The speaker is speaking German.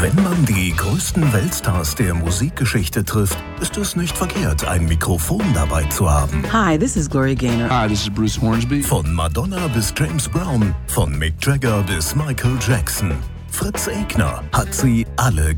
Wenn man die größten Weltstars der Musikgeschichte trifft, ist es nicht verkehrt, ein Mikrofon dabei zu haben. Hi, this is Gloria Gaynor. Hi, this is Bruce Hornsby. Von Madonna bis James Brown, von Mick Jagger bis Michael Jackson. Fritz Egner hat sie alle